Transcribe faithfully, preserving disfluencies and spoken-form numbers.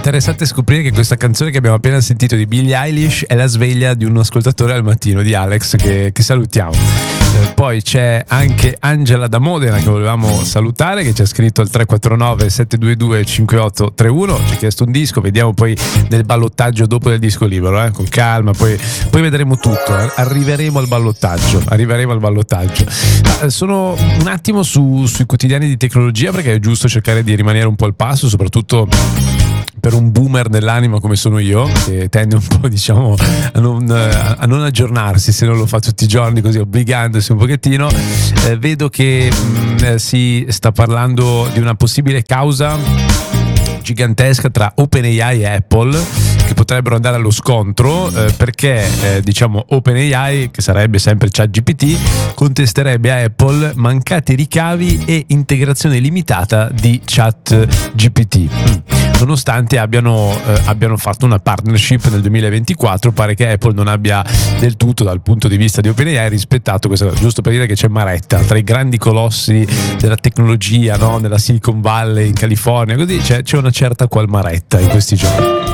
interessante scoprire che questa canzone che abbiamo appena sentito di Billie Eilish è la sveglia di un ascoltatore al mattino, di Alex, che, che salutiamo. Eh, poi c'è anche Angela da Modena che volevamo salutare, che ci ha scritto al tre quattro nove sette due due cinque otto tre uno, ci ha chiesto un disco, vediamo poi nel ballottaggio dopo del disco libero, eh, con calma, poi, poi vedremo tutto, eh. arriveremo al ballottaggio, arriveremo al ballottaggio. Eh, sono un attimo su, sui quotidiani di tecnologia, perché è giusto cercare di rimanere un po' al passo, soprattutto per un boomer nell'anima come sono io, che tende un po', diciamo, a non, a non aggiornarsi se non lo fa tutti i giorni, così obbligandosi un pochettino. Eh, vedo che mh, si sta parlando di una possibile causa gigantesca tra OpenAI e Apple, che potrebbero andare allo scontro, eh, perché eh, diciamo OpenAI, che sarebbe sempre ChatGPT, contesterebbe a Apple mancati ricavi e integrazione limitata di ChatGPT. Mm. Nonostante abbiano, eh, abbiano fatto una partnership nel duemilaventiquattro, pare che Apple non abbia del tutto, dal punto di vista di OpenAI, rispettato questa cosa. Giusto per dire che c'è Maretta tra i grandi colossi della tecnologia, no? Nella Silicon Valley, in California, così c'è, c'è una certa qual Maretta in questi giorni.